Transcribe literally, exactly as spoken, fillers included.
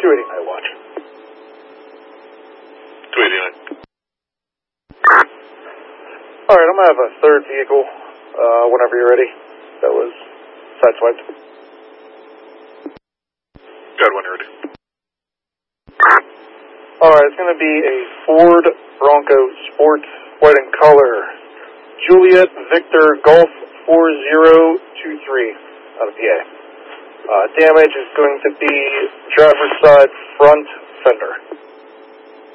two eighty-nine watch. two eighty-nine. Alright, I'm going to have a third vehicle uh, whenever you're ready. That was sideswiped. Got one ready. Alright, it's going to be a Ford Bronco Sport, white in color. Juliet Victor Golf four zero two three out of P A. Uh, damage is going to be driver's side front fender.